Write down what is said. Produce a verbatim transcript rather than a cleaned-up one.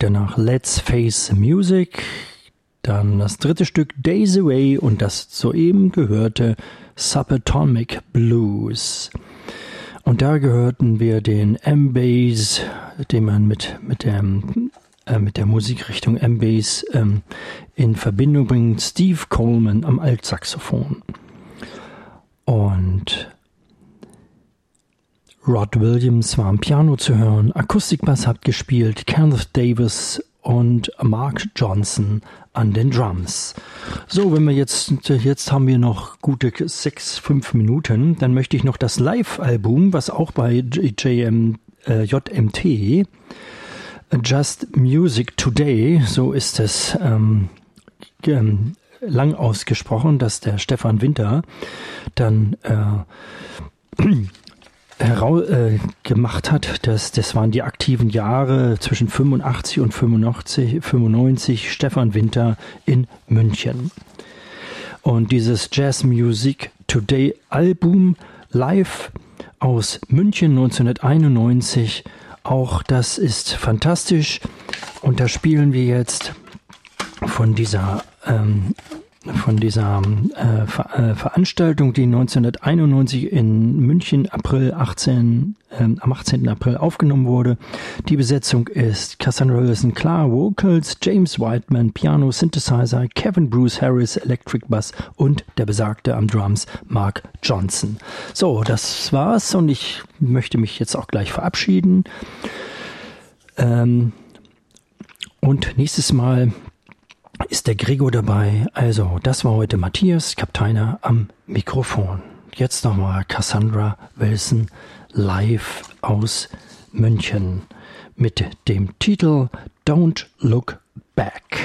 danach Let's Face the Music, dann das dritte Stück Days Away und das soeben gehörte Subatomic Blues. Und da gehörten wir den M-Bass, den man mit, mit, der, äh, mit der Musikrichtung M-Bass ähm, in Verbindung bringt, Steve Coleman am Altsaxophon. Und Rod Williams war am Piano zu hören, Akustikbass hat gespielt, Kenneth Davis und Mark Johnson an den Drums. So, wenn wir jetzt, jetzt haben wir noch gute sechs, fünf Minuten, dann möchte ich noch das Live-Album, was auch bei J M, äh, J M T, Just Music Today, so ist es ähm, ähm, lang ausgesprochen, dass der Stefan Winter dann äh, Herau äh, gemacht hat, das, das waren die aktiven Jahre zwischen fünfundachtzig und fünfundneunzig, fünfundneunzig, Stefan Winter in München. Und dieses Jazz Music Today Album live aus München neunzehnhunderteinundneunzig, auch das ist fantastisch. Und da spielen wir jetzt von dieser ähm, von dieser äh, Ver äh, Veranstaltung, die neunzehnhunderteinundneunzig in München April achtzehn, äh, am achtzehnten April aufgenommen wurde. Die Besetzung ist Cassandra Wilson Clark, Vocals, James Whiteman, Piano, Synthesizer, Kevin Bruce Harris, Electric Bass und der besagte am Drums Mark Johnson. So, das war's und ich möchte mich jetzt auch gleich verabschieden. Ähm, und nächstes Mal ist der Gregor dabei. Also, das war heute Matthias Kapteiner am Mikrofon. Jetzt nochmal Cassandra Wilson live aus München mit dem Titel Don't Look Back.